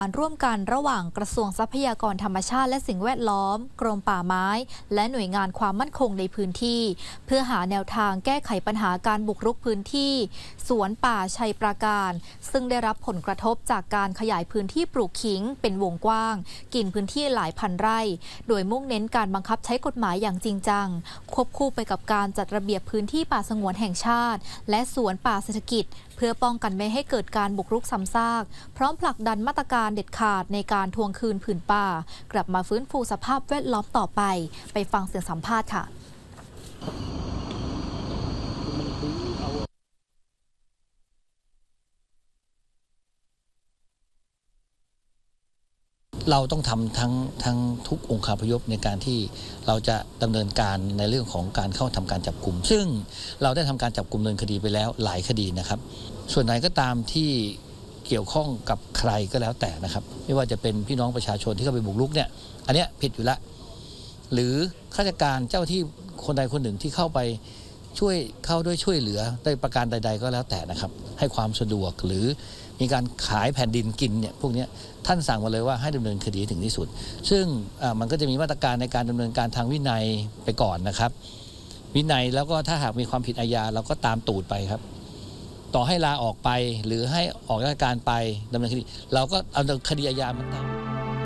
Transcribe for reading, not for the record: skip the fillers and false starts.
ร่วมกันระหว่างกระทรวงทรัพยากรธรรมชาติและสิ่งแวดล้อมกรมป่าไม้และหน่วยงานความมั่นคงในพื้นที่เพื่อหาแนวทางแก้ไขปัญหาการบุกรุกพื้นที่สวนป่าชัยปราการซึ่งได้รับผลกระทบจากการขยายพื้นที่ปลูกขิงเป็นวงกว้างกินพื้นที่หลายพันไร่โดยมุ่งเน้นการบังคับใช้กฎหมายอย่างจริงจังควบคู่ไปกับการจัดระเบียบพื้นที่ป่าสงวนแห่งชาติและสวนป่าเศรษฐกิจเพื่อป้องกันไม่ให้เกิดการบุกรุกซ้ำซากพร้อมผลักดันมาตรการเด็ดขาดในการทวงคืนผืนป่ากลับมาฟื้นฟูสภาพแวดล้อมต่อไปฟังเสียงสัมภาษณ์ค่ะเราต้องทำทั้งทุกองค์คาพยพในการที่เราจะดำเนินการในเรื่องของการเข้าทำการจับกลุ่มซึ่งเราได้ทำการจับกลุ่มดำเนินคดีไปแล้วหลายคดีนะครับส่วนไหนก็ตามที่เกี่ยวข้องกับใครก็แล้วแต่นะครับไม่ว่าจะเป็นพี่น้องประชาชนที่เข้าไปบุกรุกเนี่ยอันเนี้ยผิดอยู่แล้วหรือข้าราชการเจ้าที่คนใดคนหนึ่งที่เข้าไปช่วยเหลือได้ประการใดๆก็แล้วแต่นะครับให้ความสะดวกหรือมีการขายแผ่นดินกินเนี่ยพวกนี้ท่านสั่งมาเลยว่าให้ดำเนินคดีถึงที่สุดซึ่งมันก็จะมีมาตรการในการดำเนินการทางวินัยไปก่อนนะครับวินัยแล้วก็ถ้าหากมีความผิดอาญาเราก็ตามตูดไปครับต่อให้ลาออกไปหรือให้ออกราชการไปดำเนินคดีเราก็เอาคดีอาญามาตาม